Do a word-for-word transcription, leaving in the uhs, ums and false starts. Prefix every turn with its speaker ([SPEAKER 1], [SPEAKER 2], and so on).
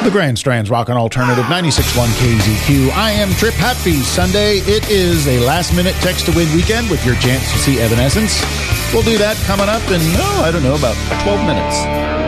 [SPEAKER 1] The Grand Strand's Rockin' Alternative ninety-six point one K Z Q. I am Trip. Happy Sunday. It is a last-minute text-to-win weekend with your chance to see Evanescence. We'll do that coming up in, oh, I don't know, about twelve minutes.